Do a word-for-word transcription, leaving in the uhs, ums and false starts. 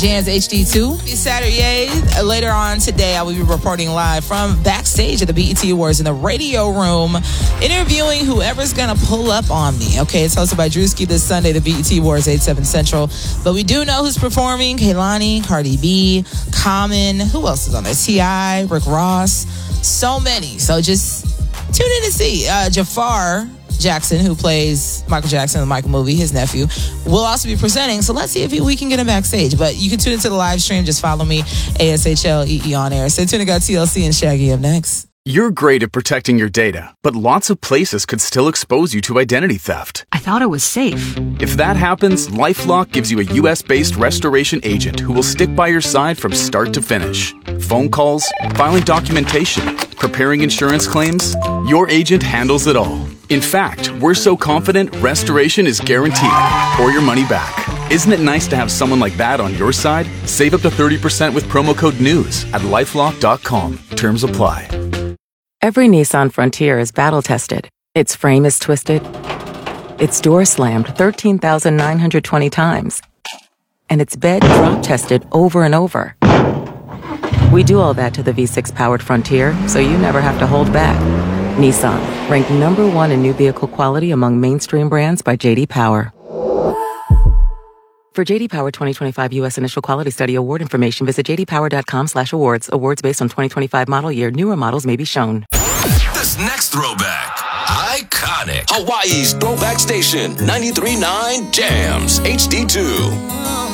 Jams H D two. It's Saturday. Later on today, I will be reporting live from backstage at the B E T Awards in the radio room, interviewing whoever's going to pull up on me. Okay, it's hosted by Drewski this Sunday, the B E T Awards, eight, seven Central. But we do know who's performing. Kehlani, Cardi B, Common. Who else is on there? T I, Rick Ross. So many. So just tune in to see. Uh, Jafar Jackson, who plays Michael Jackson in the Michael movie, his nephew, will also be presenting. So let's see if we can get him backstage. But you can tune into the live stream. Just follow me, A S H L E E on air. Stay tuned. I got T L C and Shaggy up next. You're great at protecting your data, but lots of places could still expose you to identity theft. I thought it was safe. If that happens, LifeLock gives you a U S-based restoration agent who will stick by your side from start to finish. Phone calls, filing documentation, preparing insurance claims, your agent handles it all. In fact, we're so confident restoration is guaranteed or your money back. Isn't it nice to have someone like that on your side? Save up to thirty percent with promo code NEWS at lifelock dot com. Terms apply. Every Nissan Frontier is battle-tested. Its frame is twisted. Its door slammed thirteen thousand nine hundred twenty times. And its bed drop-tested over and over. We do all that to the V six powered Frontier, so you never have to hold back. Nissan, ranked number one in new vehicle quality among mainstream brands by J D Power. For J D Power twenty twenty-five U S Initial Quality Study award information, visit j d power dot com slash awards. Awards based on twenty twenty-five model year. Newer models may be shown. This next throwback, iconic. Hawaii's Throwback Station, ninety-three point nine Jams H D two.